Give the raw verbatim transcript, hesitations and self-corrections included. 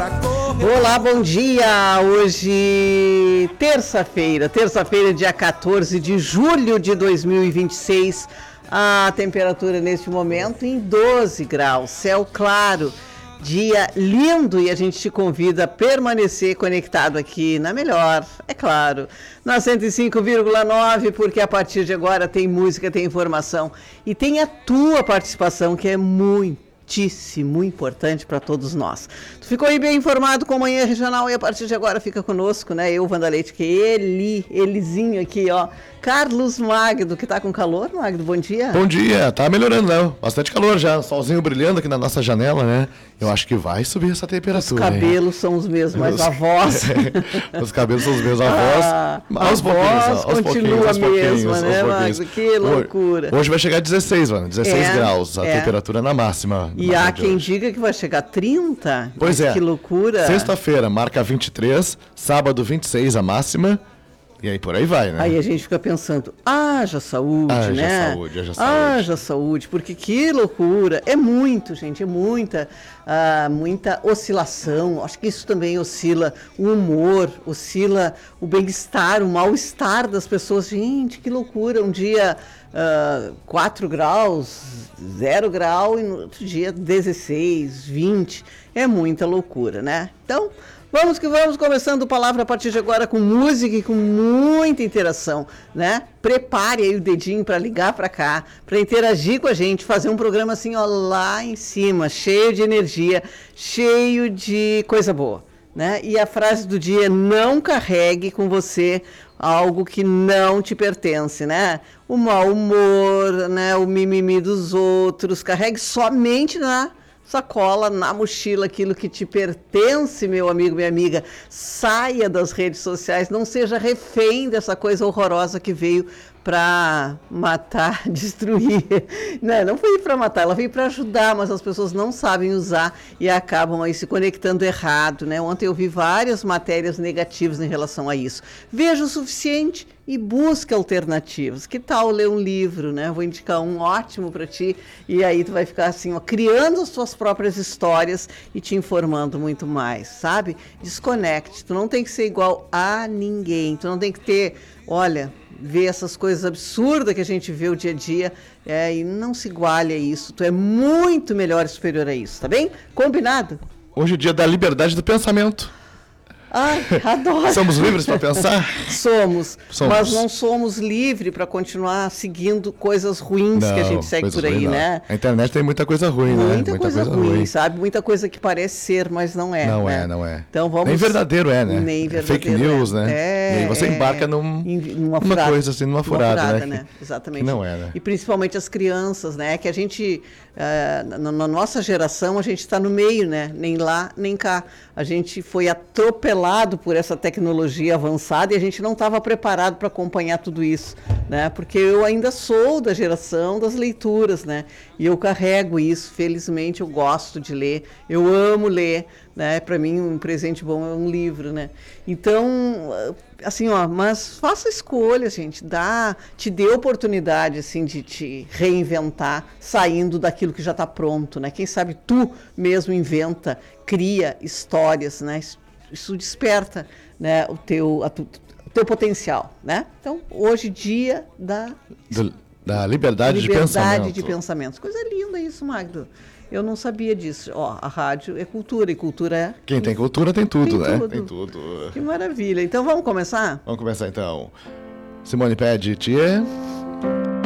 Olá, bom dia! Hoje, terça-feira, terça-feira, dia quatorze de julho de dois mil e vinte e seis. A temperatura neste momento em doze graus, céu claro, dia lindo, e a gente te convida a permanecer conectado aqui na melhor, é claro, na cento e cinco vírgula nove, porque a partir de agora tem música, tem informação e tem a tua participação, que é muito muitíssimo importante para todos nós. Tu ficou aí bem informado com a Manhã Regional e a partir de agora fica conosco, né? Eu, Wanda Leite, que ele, elezinho aqui, ó. Carlos Magno, que tá com calor, Magno, bom dia. Bom dia, tá melhorando, né? Bastante calor já, solzinho brilhando aqui na nossa janela, né? Eu acho que vai subir essa temperatura. Os cabelos hein? São os mesmos, mas os... a voz... os cabelos são os mesmos, a voz... Ah, aos a voz aos continua a mesma, né, Magno? Que loucura. Hoje vai chegar a dezesseis, mano, dezesseis é, graus, a é. temperatura na máxima. E há quem diga que vai chegar a trinta. Pois é. Que loucura. Sexta-feira marca vinte e três, sábado vinte e seis a máxima. E aí por aí vai, né? Aí a gente fica pensando, haja saúde, haja né? Saúde, haja saúde. Haja saúde, porque que loucura. É muito, gente, é muita, uh, muita oscilação. Acho que isso também oscila o humor, oscila o bem-estar, o mal-estar das pessoas. Gente, que loucura. Um dia uh, quatro graus, zero grau e no outro dia dezesseis, vinte. É muita loucura, né? Então... Vamos que vamos, começando Palavra a partir de agora com música e com muita interação, né? Prepare aí o dedinho para ligar para cá, para interagir com a gente, fazer um programa assim, ó, lá em cima, cheio de energia, cheio de coisa boa, né? E a frase do dia é: não carregue com você algo que não te pertence, né? O mau humor, né? O mimimi dos outros, carregue somente na sacola, na mochila, aquilo que te pertence, meu amigo, minha amiga. Saia das redes sociais, não seja refém dessa coisa horrorosa que veio para matar, destruir. Não, não veio para matar, ela veio para ajudar, mas as pessoas não sabem usar e acabam aí se conectando errado, né? Ontem eu vi várias matérias negativas em relação a isso. Veja o suficiente e busca alternativas. Que tal ler um livro, né? Vou indicar um ótimo para ti e aí tu vai ficar assim, ó, criando as tuas próprias histórias e te informando muito mais, sabe? Desconecte, tu não tem que ser igual a ninguém, tu não tem que ter, olha, ver essas coisas absurdas que a gente vê o dia a dia é, e não se iguale a isso, tu é muito melhor e superior a isso, tá bem? Combinado? Hoje é dia da liberdade do pensamento. Ai, adoro. Somos livres para pensar? Somos, somos, mas não somos livres para continuar seguindo coisas ruins não, que a gente segue por aí, ruim, né? A internet tem muita coisa ruim, muita né? Muita coisa, coisa ruim, ruim, sabe? Muita coisa que parece ser, mas não é. Não né? é, não é. Então vamos... Nem verdadeiro é, né? Nem verdadeiro é fake news, é. né? É, e aí você embarca é, num, numa, numa coisa assim, numa furada, furada né? né? Que, exatamente. Que não é, né? E principalmente as crianças, né? Que a gente, uh, na, na nossa geração, a gente está no meio, né? Nem lá, nem cá. A gente foi atropelado por essa tecnologia avançada e a gente não estava preparado para acompanhar tudo isso, né? Porque eu ainda sou da geração das leituras, né? E eu carrego isso, felizmente eu gosto de ler, eu amo ler, né? Para mim um presente bom é um livro, né? Então, assim, ó, mas faça escolha, gente, dá, te dê oportunidade, assim, de te reinventar, saindo daquilo que já está pronto, né? Quem sabe tu mesmo inventa, cria histórias, né? Isso desperta, né, o teu, a tu, o teu potencial, né? Então, hoje dia da... Do, da liberdade, liberdade de pensamento. de pensamentos. Coisa linda isso, Magno. Eu não sabia disso. Ó, a rádio é cultura e cultura é... Quem tem cultura tem tudo, tem né? Tudo. Tem tudo. Que maravilha. Então, vamos começar? Vamos começar, então. Simone pede, tia...